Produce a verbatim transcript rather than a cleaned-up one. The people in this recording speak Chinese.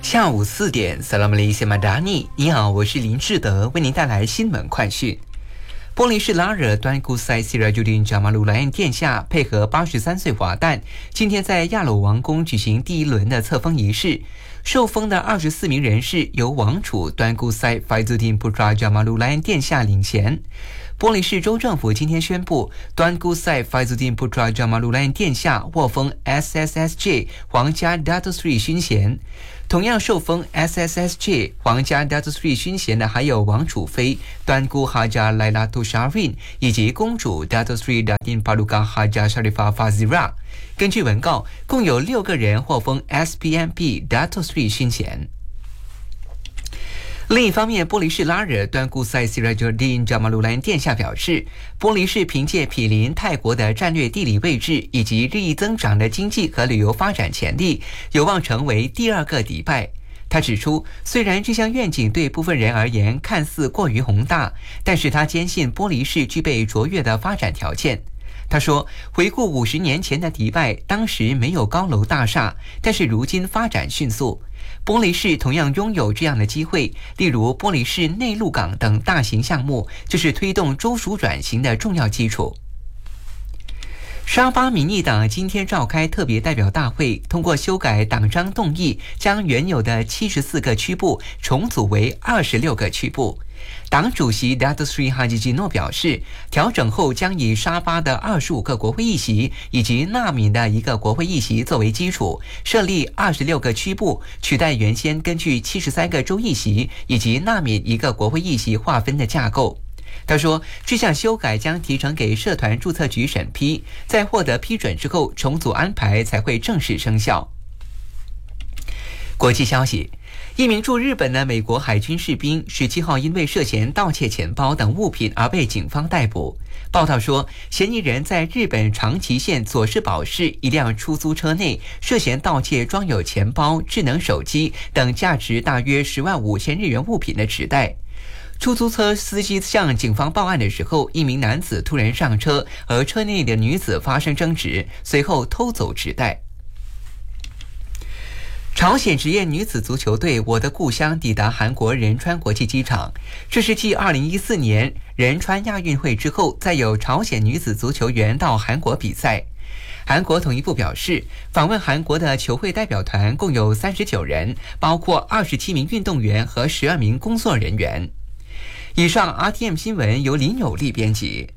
下午四点 Salam Malaysia Madani， 你好，我是林志德，为您带来新闻快讯。波利士拉惹端固塞西拉朱丁扎马鲁莱恩殿下配合八十三岁华诞，今天在亚鲁王宫举行第一轮的册封仪式。受封的二十四名人士由王储端固塞法祖丁普扎扎马鲁莱恩殿下领衔。波利市州政府今天宣布，端固塞法祖丁普扎扎马鲁莱恩殿下获封 S S S J 皇家 Dato Sri 勋衔。同样受封 S S S J 皇家 Dato Sri 勋衔的还有王储妃端固哈加莱拉图沙瑞以及公主 Dato Sri Datin Paluka Haja Sharifah Fazira。根据文告，共有六个人获封 S P M B Dato Sri 勋衔。另一方面，波利士拉惹端固塞西拉朱丁扎马鲁莱恩殿下表示，波利士凭借毗邻泰国的战略地理位置以及日益增长的经济和旅游发展潜力，有望成为第二个迪拜。他指出，虽然这项愿景对部分人而言看似过于宏大，但是他坚信波利士具备卓越的发展条件。他说，回顾五十年前的迪拜，当时没有高楼大厦，但是如今发展迅速。波利士同样拥有这样的机会，例如波利士内陆港等大型项目，就是推动州属转型的重要基础。沙巴民意党今天召开特别代表大会，通过修改党章动议，将原有的七十四个区部重组为二十六个区部。党主席 Dato Sri Haji Jino 表示，调整后将以沙巴的二十五个国会议席以及纳米的一个国会议席作为基础，设立二十六个区部，取代原先根据七十三个州议席以及纳米一个国会议席划分的架构。他说，这项修改将提呈给社团注册局审批，在获得批准之后，重组安排才会正式生效。国际消息，一名驻日本的美国海军士兵十七号因为涉嫌盗窃钱包等物品而被警方逮捕。报道说，嫌疑人在日本长崎县佐世保市一辆出租车内涉嫌盗窃装有钱包、智能手机等价值大约十万五千日元物品的纸袋。出租车司机向警方报案的时候，一名男子突然上车，和车内的女子发生争执，随后偷走纸袋。朝鲜职业女子足球队我的故乡抵达韩国仁川国际机场，这是继二零一四年仁川亚运会之后，再有朝鲜女子足球员到韩国比赛。韩国统一部表示，访问韩国的球会代表团共有三十九人，包括二十七名运动员和十二名工作人员。以上 R T M 新闻由林有利编辑。